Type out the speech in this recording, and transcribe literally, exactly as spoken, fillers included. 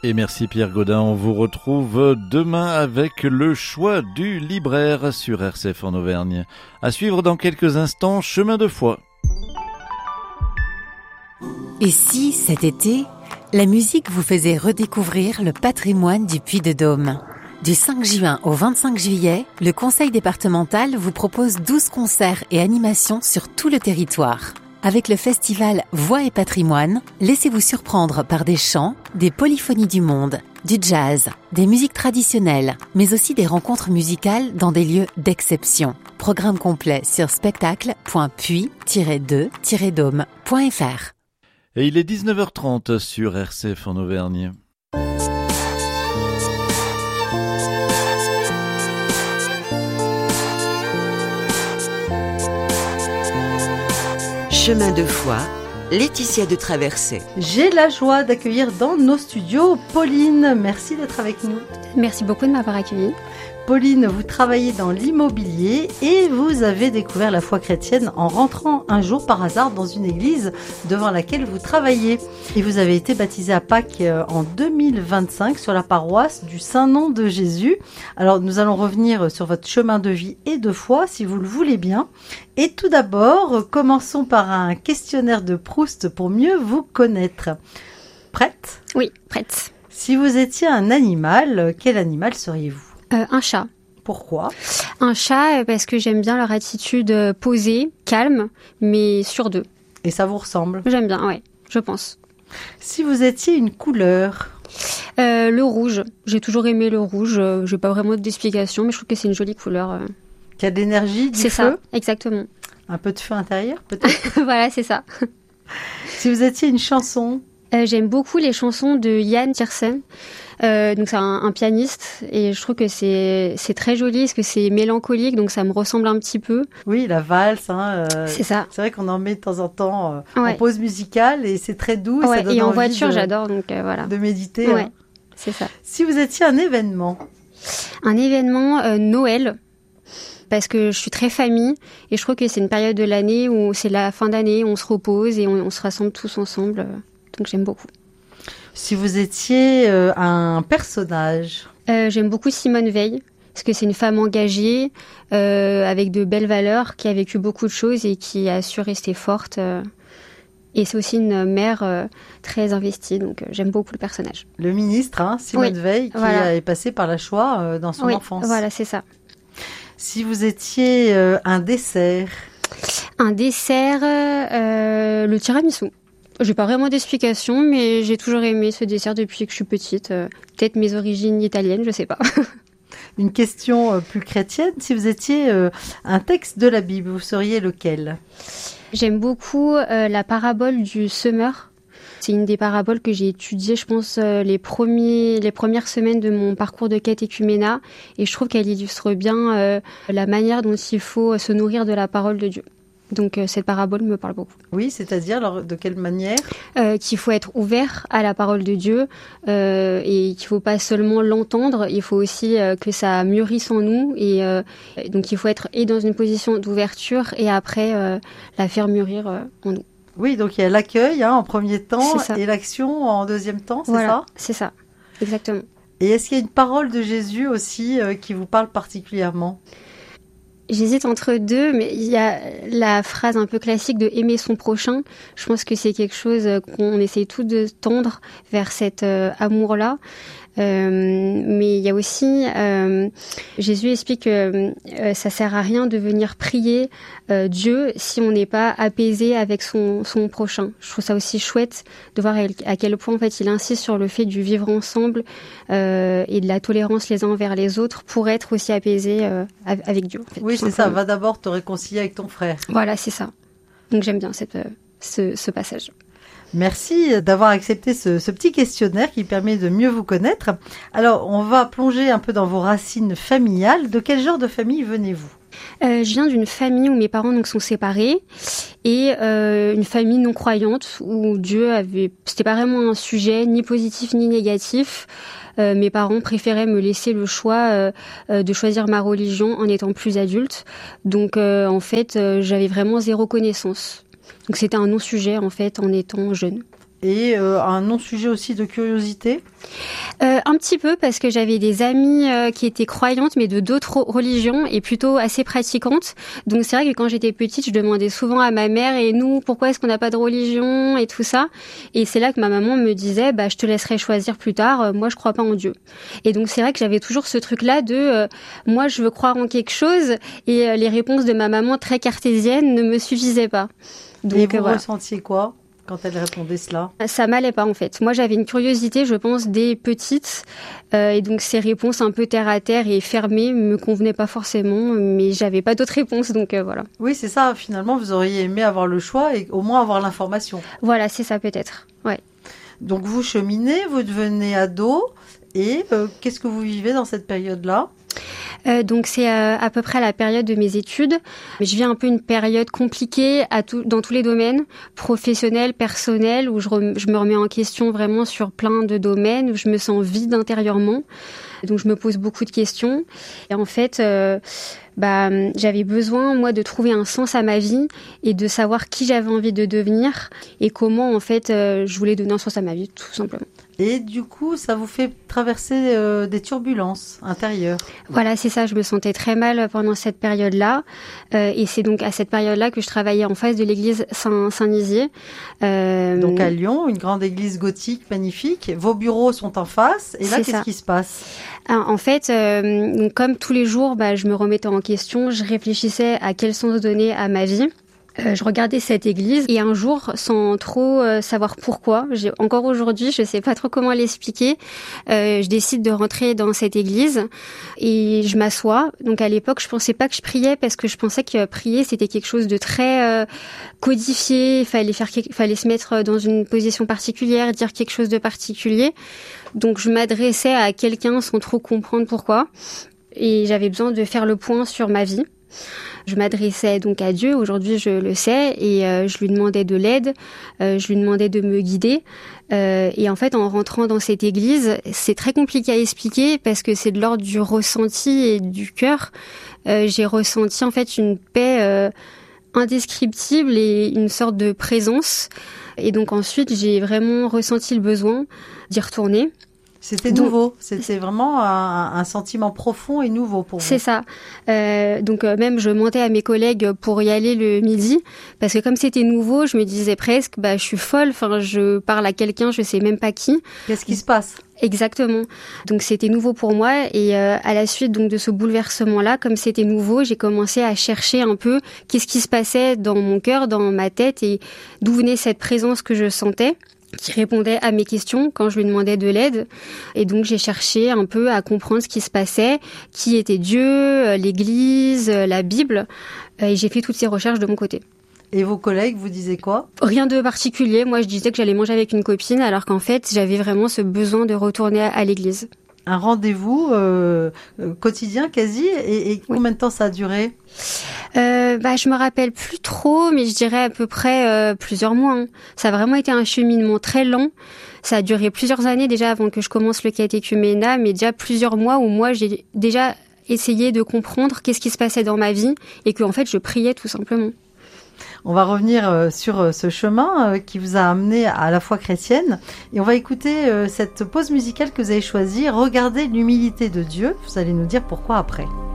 Et merci Pierre Gaudin, on vous retrouve demain avec le choix du libraire sur R C F en Auvergne. À suivre dans quelques instants, Chemin de foi. Et si, cet été, la musique vous faisait redécouvrir le patrimoine du Puy-de-Dôme ? Du cinq juin au vingt-cinq juillet, le Conseil départemental vous propose douze concerts et animations sur tout le territoire. Avec le festival Voix et Patrimoine, laissez-vous surprendre par des chants, des polyphonies du monde, du jazz, des musiques traditionnelles, mais aussi des rencontres musicales dans des lieux d'exception. Programme complet sur spectacle point puy tiret deux tiret dôme point f r. Et il est dix-neuf heures trente sur R C F en Auvergne. Chemin de foi, Laetitia de Traversée. J'ai la joie d'accueillir dans nos studios Pauline. Merci d'être avec nous. Merci beaucoup de m'avoir accueillie. Pauline, vous travaillez dans l'immobilier et vous avez découvert la foi chrétienne en rentrant un jour par hasard dans une église devant laquelle vous travaillez. Et vous avez été baptisée à Pâques en deux mille vingt-cinq sur la paroisse du Saint-Nom de Jésus. Alors nous allons revenir sur votre chemin de vie et de foi si vous le voulez bien. Et tout d'abord, commençons par un questionnaire de Proust pour mieux vous connaître. Prête ? Oui, prête. Si vous étiez un animal, quel animal seriez-vous ? Euh, un chat. Pourquoi ? Un chat parce que j'aime bien leur attitude posée, calme, mais sur deux. Et ça vous ressemble ? J'aime bien, ouais, je pense. Si vous étiez une couleur ? euh, Le rouge. J'ai toujours aimé le rouge. Euh, j'ai pas vraiment d'explication, mais je trouve que c'est une jolie couleur. Euh. Qui a de l'énergie, du c'est feu ? C'est ça, exactement. Un peu de feu intérieur, peut-être ? Voilà, c'est ça. Si vous étiez une chanson ? euh, J'aime beaucoup les chansons de Yann Tiersen. Euh, donc c'est un, un pianiste et je trouve que c'est c'est très joli parce que c'est mélancolique, donc ça me ressemble un petit peu. Oui, la valse. Hein, euh, c'est ça. C'est vrai qu'on en met de temps en temps euh, ouais. en pause musicale et c'est très doux. Et, ouais, ça donne et en envie voiture, de, j'adore, donc euh, voilà. De méditer. Ouais, hein. C'est ça. Si vous étiez un événement ? Un événement euh, Noël. Parce que je suis très famille et je trouve que c'est une période de l'année où c'est la fin d'année, on se repose et on, on se rassemble tous ensemble. Euh, donc j'aime beaucoup. Si vous étiez euh, un personnage ? euh, J'aime beaucoup Simone Veil, parce que c'est une femme engagée, euh, avec de belles valeurs, qui a vécu beaucoup de choses et qui a su rester forte. Euh, et c'est aussi une mère euh, très investie, donc euh, j'aime beaucoup le personnage. Le ministre, hein, Simone oui, Veil, qui voilà. est passé par la Shoah euh, dans son oui, enfance. Voilà, c'est ça. Si vous étiez euh, un dessert ? Un dessert, euh, le tiramisu. J'ai pas vraiment d'explication, mais j'ai toujours aimé ce dessert depuis que je suis petite. Euh, peut-être mes origines italiennes, je sais pas. Une question euh, plus chrétienne. Si vous étiez euh, un texte de la Bible, vous seriez lequel ? J'aime beaucoup euh, la parabole du semeur. C'est une des paraboles que j'ai étudiées, je pense, euh, les, premiers, les premières semaines de mon parcours de catéchuménat. Et je trouve qu'elle illustre bien euh, la manière dont il faut se nourrir de la parole de Dieu. Donc euh, cette parabole me parle beaucoup. Oui, c'est-à-dire alors, de quelle manière ? euh, Qu'il faut être ouvert à la parole de Dieu euh, et qu'il ne faut pas seulement l'entendre, il faut aussi euh, que ça mûrisse en nous. Et euh, donc il faut être et dans une position d'ouverture et après euh, la faire mûrir euh, en nous. Oui, donc il y a l'accueil hein, en premier temps C'est ça. Et l'action en deuxième temps, c'est voilà, ça ? C'est ça, exactement. Et est-ce qu'il y a une parole de Jésus aussi euh, qui vous parle particulièrement ? J'hésite entre deux, mais il y a la phrase un peu classique de aimer son prochain. Je pense que c'est quelque chose qu'on essaye tous de tendre vers cet euh, amour-là. Euh, mais il y a aussi, euh, Jésus explique que euh, ça sert à rien de venir prier euh, Dieu si on n'est pas apaisé avec son, son prochain. Je trouve ça aussi chouette de voir à quel point en fait il insiste sur le fait du vivre ensemble euh, et de la tolérance les uns envers les autres pour être aussi apaisé euh, avec Dieu. En fait, oui, c'est ça. Va d'abord te réconcilier avec ton frère. Voilà, c'est ça. Donc j'aime bien cette, ce, ce passage. Merci d'avoir accepté ce, ce petit questionnaire qui permet de mieux vous connaître. Alors, on va plonger un peu dans vos racines familiales. De quel genre de famille venez-vous ? euh, Je viens d'une famille où mes parents donc, sont séparés et euh, une famille non croyante où Dieu avait... C'était pas vraiment un sujet ni positif ni négatif. Euh, mes parents préféraient me laisser le choix euh, de choisir ma religion en étant plus adulte. Donc, euh, en fait, euh, j'avais vraiment zéro connaissance. Donc c'était un non-sujet en fait en étant jeune. Et euh, un non-sujet aussi de curiosité? Euh, un petit peu, parce que j'avais des amies euh, qui étaient croyantes, mais de d'autres religions, et plutôt assez pratiquantes. Donc c'est vrai que quand j'étais petite, je demandais souvent à ma mère, et nous, pourquoi est-ce qu'on n'a pas de religion, et tout ça. Et c'est là que ma maman me disait, bah je te laisserai choisir plus tard, euh, moi je crois pas en Dieu. Et donc c'est vrai que j'avais toujours ce truc-là de, euh, moi je veux croire en quelque chose, et euh, les réponses de ma maman très cartésiennes ne me suffisaient pas. Donc, et vous euh, voilà. ressentiez quoi quand elle répondait cela? Ça m'allait pas en fait. Moi j'avais une curiosité, je pense, des petites, euh, et donc ces réponses un peu terre à terre et fermées me convenaient pas forcément, mais j'avais pas d'autres réponses, donc euh, voilà. Oui, c'est ça. Finalement, vous auriez aimé avoir le choix et au moins avoir l'information. Voilà, c'est ça peut-être. Ouais. Donc vous cheminez, vous devenez ado, et euh, qu'est-ce que vous vivez dans cette période-là? Euh, donc c'est euh, à peu près la période de mes études. Je vis un peu une période compliquée à tout, dans tous les domaines, professionnels, personnels, où je, rem, je me remets en question vraiment sur plein de domaines, où je me sens vide intérieurement. Donc je me pose beaucoup de questions. Et en fait, euh, bah, j'avais besoin, moi, de trouver un sens à ma vie et de savoir qui j'avais envie de devenir et comment, en fait, euh, je voulais donner un sens à ma vie, tout simplement. Et du coup, ça vous fait traverser euh, des turbulences intérieures. Voilà, c'est ça. Je me sentais très mal pendant cette période-là. Euh, et c'est donc à cette période-là que je travaillais en face de l'église Saint- Saint-Nizier. Euh, donc à Lyon, une grande église gothique magnifique. Vos bureaux sont en face. Et là, qu'est-ce ça. qui se passe? Alors, en fait, euh, donc, comme tous les jours, bah, je me remettais en question. Je réfléchissais à quel sens donner à ma vie. Euh, je regardais cette église et un jour, sans trop euh, savoir pourquoi, j'ai, encore aujourd'hui, je sais pas trop comment l'expliquer, euh, je décide de rentrer dans cette église et je m'assois. Donc à l'époque, je pensais pas que je priais parce que je pensais que prier c'était quelque chose de très euh, codifié. Il fallait faire, il fallait se mettre dans une position particulière, dire quelque chose de particulier. Donc je m'adressais à quelqu'un sans trop comprendre pourquoi et j'avais besoin de faire le point sur ma vie. Je m'adressais donc à Dieu, aujourd'hui je le sais, et euh, je lui demandais de l'aide, euh, je lui demandais de me guider. Euh, et en fait, en rentrant dans cette église, c'est très compliqué à expliquer parce que c'est de l'ordre du ressenti et du cœur. Euh, j'ai ressenti en fait une paix euh, indescriptible et une sorte de présence. Et donc ensuite, j'ai vraiment ressenti le besoin d'y retourner. C'était donc, nouveau, c'était vraiment un, un sentiment profond et nouveau pour vous. C'est ça. Euh, donc euh, même je mentais à mes collègues pour y aller le midi, parce que comme c'était nouveau, je me disais presque, bah je suis folle. Enfin, je parle à quelqu'un, je sais même pas qui. Qu'est-ce qui se passe? Exactement. Donc c'était nouveau pour moi et euh, à la suite donc de ce bouleversement-là, comme c'était nouveau, j'ai commencé à chercher un peu qu'est-ce qui se passait dans mon cœur, dans ma tête et d'où venait cette présence que je sentais, qui répondait à mes questions quand je lui demandais de l'aide. Et donc, j'ai cherché un peu à comprendre ce qui se passait, qui était Dieu, l'Église, la Bible. Et j'ai fait toutes ces recherches de mon côté. Et vos collègues vous disaient quoi? Rien de particulier. Moi, je disais que j'allais manger avec une copine, alors qu'en fait, j'avais vraiment ce besoin de retourner à l'église. Un rendez-vous euh, quotidien quasi, et, et combien oui. de temps ça a duré? Euh, bah, je me rappelle plus trop, mais je dirais à peu près euh, plusieurs mois. Hein. Ça a vraiment été un cheminement très lent. Ça a duré plusieurs années déjà avant que je commence le catéchuménat, mais déjà plusieurs mois où moi j'ai déjà essayé de comprendre qu'est-ce qui se passait dans ma vie et que en fait je priais tout simplement. On va revenir sur ce chemin qui vous a amené à la foi chrétienne et on va écouter cette pause musicale que vous avez choisie. Regardez l'humilité de Dieu. Vous allez nous dire pourquoi après.